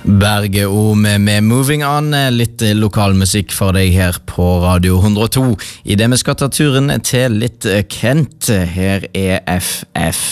Berge-O med Moving On, litt lokalmusikk for deg her på Radio 102. I det vi skal ta turen til litt Kent, her er FF.